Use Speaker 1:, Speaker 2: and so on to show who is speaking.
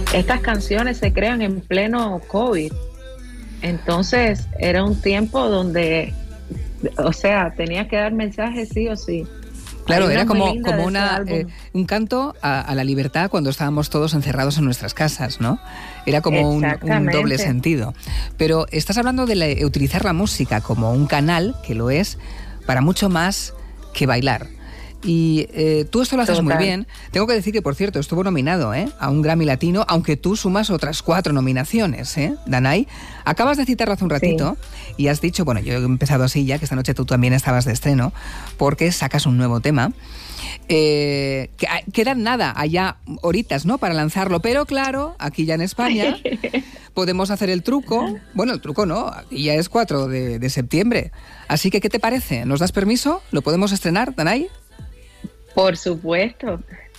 Speaker 1: estas canciones se crean en pleno COVID. Entonces era un tiempo donde, o sea, tenía que dar mensajes sí o sí.
Speaker 2: Claro, era como
Speaker 1: álbum.
Speaker 2: un canto a la libertad cuando estábamos todos encerrados en nuestras casas, ¿no? Era como un doble sentido. Pero estás hablando de utilizar la música como un canal, que lo es, para mucho más que bailar. Y tú esto lo haces muy bien. Tengo que decir que, por cierto, estuvo nominado a un Grammy Latino, aunque tú sumas otras 4 nominaciones, Danai. Acabas de citarlo hace un ratito y has dicho, bueno, yo he empezado así ya, que esta noche tú también estabas de estreno, porque sacas un nuevo tema. Quedan nada, allá horitas, ¿no?, para lanzarlo, pero claro, aquí ya en España podemos hacer el truco. Bueno, el truco no, aquí ya es 4 de septiembre. Así que, ¿qué te parece? ¿Nos das permiso? ¿Lo podemos estrenar, Danai?
Speaker 1: Por supuesto,